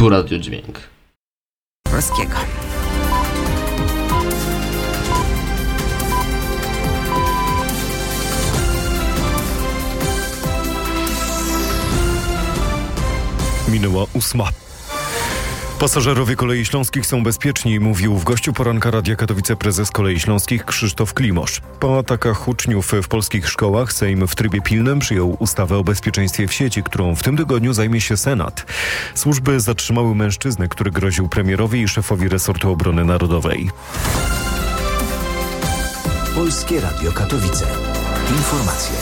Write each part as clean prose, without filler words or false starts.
Tu Radio Dźwięk. Polskiego. Minęła 8. Pasażerowie Kolei Śląskich są bezpieczni, mówił w gościu poranka Radia Katowice prezes Kolei Śląskich Krzysztof Klimosz. Po atakach uczniów w polskich szkołach Sejm w trybie pilnym przyjął ustawę o bezpieczeństwie w sieci, którą w tym tygodniu zajmie się Senat. Służby zatrzymały mężczyznę, który groził premierowi i szefowi resortu obrony narodowej. Polskie Radio Katowice. Informacje.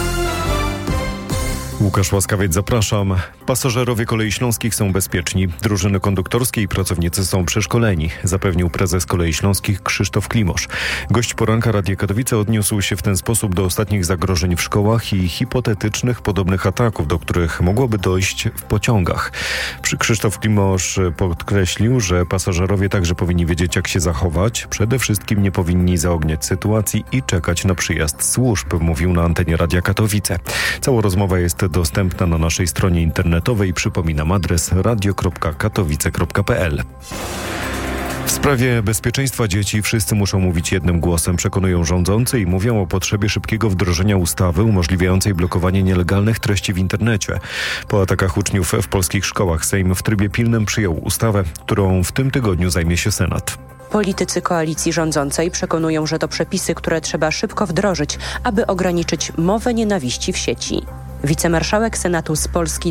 Łukasz Łaskawiec, zapraszam. Pasażerowie Kolei Śląskich są bezpieczni. Drużyny konduktorskie i pracownicy są przeszkoleni, zapewnił prezes Kolei Śląskich Krzysztof Klimosz. Gość poranka Radia Katowice odniósł się w ten sposób do ostatnich zagrożeń w szkołach i hipotetycznych podobnych ataków, do których mogłoby dojść w pociągach. Krzysztof Klimosz podkreślił, że pasażerowie także powinni wiedzieć, jak się zachować. Przede wszystkim nie powinni zaogniać sytuacji i czekać na przyjazd służb, mówił na antenie Radia Katowice. Cała rozmowa jest dostępna na naszej stronie internetowej. Przypominam adres radio.katowice.pl. W sprawie bezpieczeństwa dzieci wszyscy muszą mówić jednym głosem, przekonują rządzący i mówią o potrzebie szybkiego wdrożenia ustawy umożliwiającej blokowanie nielegalnych treści w internecie. Po atakach uczniów w polskich szkołach Sejm w trybie pilnym przyjął ustawę, którą w tym tygodniu zajmie się Senat. Politycy koalicji rządzącej przekonują, że to przepisy, które trzeba szybko wdrożyć, aby ograniczyć mowę nienawiści w sieci. Wicemarszałek Senatu z Polski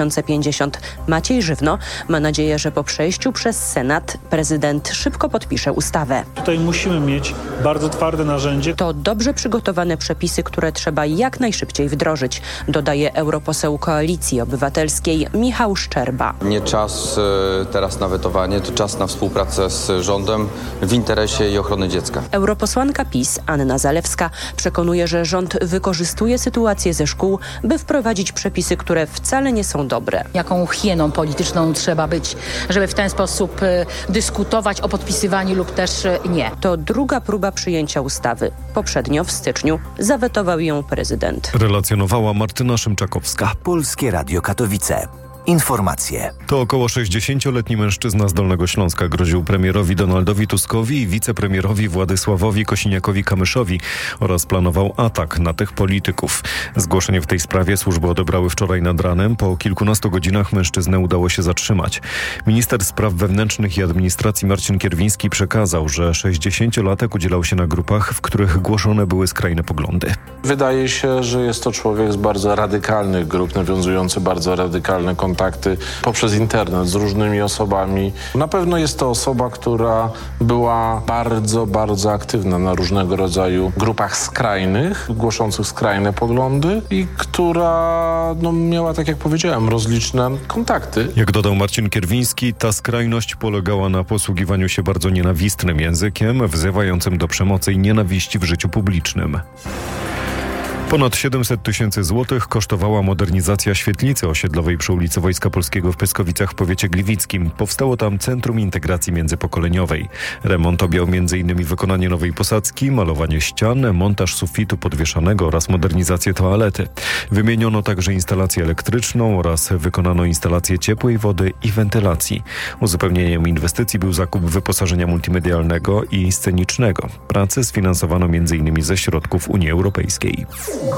2050 Maciej Żywno ma nadzieję, że po przejściu przez Senat prezydent szybko podpisze ustawę. Tutaj musimy mieć bardzo twarde narzędzie. To dobrze przygotowane przepisy, które trzeba jak najszybciej wdrożyć, dodaje europoseł Koalicji Obywatelskiej Michał Szczerba. Nie czas teraz na wetowanie, to czas na współpracę z rządem w interesie i ochrony dziecka. Europosłanka PiS Anna Zalewska przekonuje, że rząd wykorzystuje sytuację ze szkół, by wprowadzić przepisy, które wcale nie są dobre. Jaką hieną polityczną trzeba być, żeby w ten sposób dyskutować o podpisywaniu lub też nie. To druga próba przyjęcia ustawy. Poprzednio w styczniu zawetował ją prezydent. Relacjonowała Martyna Szymczakowska. Polskie Radio Katowice. Informacje. To około 60-letni mężczyzna z Dolnego Śląska groził premierowi Donaldowi Tuskowi i wicepremierowi Władysławowi Kosiniakowi-Kamyszowi oraz planował atak na tych polityków. Zgłoszenie w tej sprawie służby odebrały wczoraj nad ranem. Po kilkunastu godzinach mężczyznę udało się zatrzymać. Minister Spraw Wewnętrznych i Administracji Marcin Kierwiński przekazał, że 60-latek udzielał się na grupach, w których głoszone były skrajne poglądy. Wydaje się, że jest to człowiek z bardzo radykalnych grup, nawiązujący bardzo radykalne kontakty poprzez internet z różnymi osobami. Na pewno jest to osoba, która była bardzo, bardzo aktywna na różnego rodzaju grupach skrajnych, głoszących skrajne poglądy i która miała, tak jak powiedziałem, rozliczne kontakty. Jak dodał Marcin Kierwiński, ta skrajność polegała na posługiwaniu się bardzo nienawistnym językiem, wzywającym do przemocy i nienawiści w życiu publicznym. Ponad 700 000 złotych kosztowała modernizacja świetlicy osiedlowej przy ulicy Wojska Polskiego w Pyskowicach w powiecie gliwickim. Powstało tam Centrum Integracji Międzypokoleniowej. Remont objął m.in. wykonanie nowej posadzki, malowanie ścian, montaż sufitu podwieszanego oraz modernizację toalety. Wymieniono także instalację elektryczną oraz wykonano instalację ciepłej wody i wentylacji. Uzupełnieniem inwestycji był zakup wyposażenia multimedialnego i scenicznego. Prace sfinansowano m.in. ze środków Unii Europejskiej.